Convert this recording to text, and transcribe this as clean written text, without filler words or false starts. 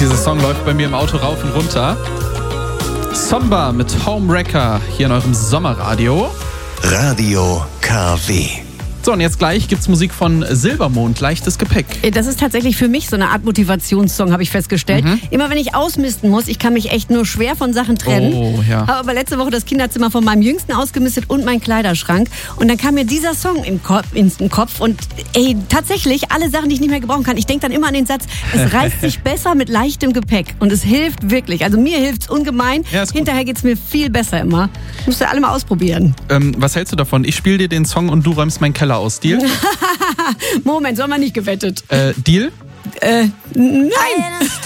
Dieser Song läuft bei mir im Auto rauf und runter. Somba mit Homewrecker hier in eurem Sommerradio. Radio KW. So, und jetzt gleich gibt's Musik von Silbermond, leichtes Gepäck. Das ist tatsächlich für mich so eine Art Motivationssong, habe ich festgestellt. Immer wenn ich ausmisten muss, ich kann mich echt nur schwer von Sachen trennen. Oh, ja. Habe aber letzte Woche das Kinderzimmer von meinem Jüngsten ausgemistet und meinen Kleiderschrank. Und dann kam mir dieser Song ins Kopf. Und tatsächlich, alle Sachen, die ich nicht mehr gebrauchen kann. Ich denke dann immer an den Satz, es reißt sich besser mit leichtem Gepäck. Und es hilft wirklich. Also mir hilft's ungemein. Ja, ist gut. Hinterher geht's mir viel besser immer. Musst du alle mal ausprobieren. Was hältst du davon? Ich spiele dir den Song und du räumst meinen Keller aus. Deal? Moment, so haben wir nicht gewettet. Deal? Nein.